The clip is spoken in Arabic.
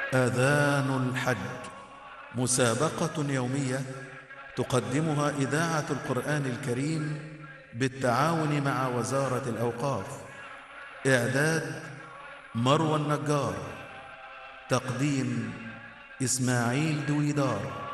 آذان الحج، مسابقة يومية تقدمها إذاعة القرآن الكريم بالتعاون مع وزارة الأوقاف. إعداد مروى النجار، تقديم إسماعيل دويدار.